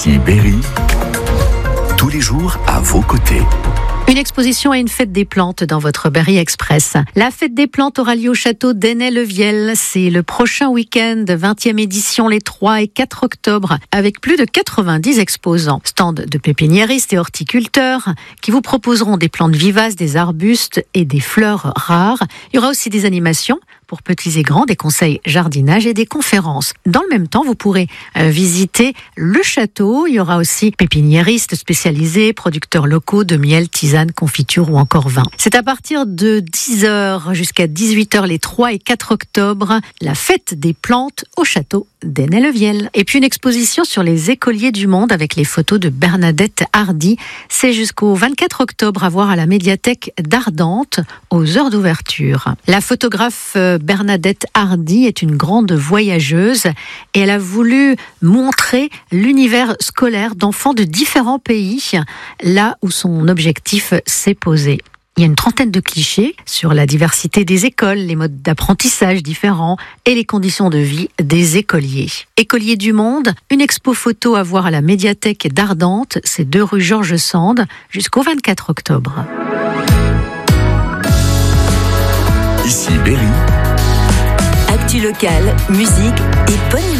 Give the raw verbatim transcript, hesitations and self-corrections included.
Ici Berry, tous les jours à vos côtés. Une exposition et une fête des plantes dans votre Berry Express. La fête des plantes aura lieu au château d'Ainay-le-Viel. C'est le prochain week-end, vingtième édition, les trois et quatre octobre, avec plus de quatre-vingt-dix exposants. Stand de pépiniéristes et horticulteurs qui vous proposeront des plantes vivaces, des arbustes et des fleurs rares. Il y aura aussi des animations pour petits et grands, des conseils jardinage et des conférences. Dans le même temps, vous pourrez euh, visiter le château. Il y aura aussi pépiniéristes spécialisés, producteurs locaux de miel, tisane, confiture ou encore vin. C'est à partir de dix heures jusqu'à dix-huit heures les trois et quatre octobre, la fête des plantes au château d'Ainay-le-Viel. Et puis une exposition sur les écoliers du monde avec les photos de Bernadette Hardy. C'est jusqu'au vingt-quatre octobre à voir à la médiathèque d'Ardentes aux heures d'ouverture. La photographe Bernadette Hardy est une grande voyageuse et elle a voulu montrer l'univers scolaire d'enfants de différents pays, là où son objectif s'est posé. Il y a une trentaine de clichés sur la diversité des écoles, les modes d'apprentissage différents et les conditions de vie des écoliers. Écoliers du monde, une expo photo à voir à la médiathèque d'Ardentes, c'est deux rue Georges Sand, jusqu'au vingt-quatre octobre. Ici Berry. Actu locale, musique et bonne